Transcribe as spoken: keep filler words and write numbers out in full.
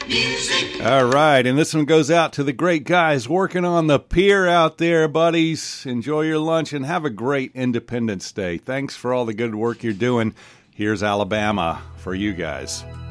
Music. All right, and this one goes out to the great guys working on the pier out there, buddies. Enjoy your lunch and have a great Independence Day. Thanks for all the good work you're doing. Here's Alabama for you guys.